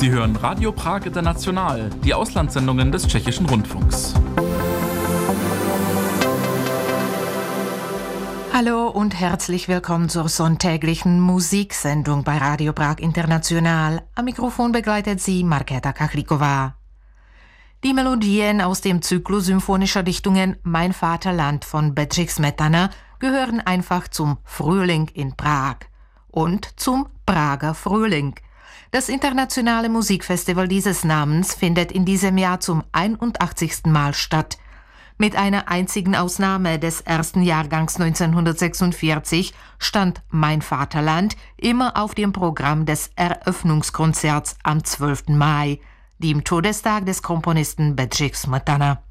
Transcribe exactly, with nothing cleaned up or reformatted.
Sie hören Radio Prag International, die Auslandssendungen des Tschechischen Rundfunks. Hallo und herzlich willkommen zur sonntäglichen Musiksendung bei Radio Prag International. Am Mikrofon begleitet Sie Markéta Kachlíková. Die Melodien aus dem Zyklus symphonischer Dichtungen Mein Vaterland von Bedřich Smetana gehören einfach zum Frühling in Prag und zum Prager Frühling. Das internationale Musikfestival dieses Namens findet in diesem Jahr zum einundachtzigsten Mal statt. Mit einer einzigen Ausnahme des ersten Jahrgangs neunzehnhundertsechsundvierzig stand Mein Vaterland immer auf dem Programm des Eröffnungskonzerts am zwölften Mai, dem Todestag des Komponisten Bedřich Smetana.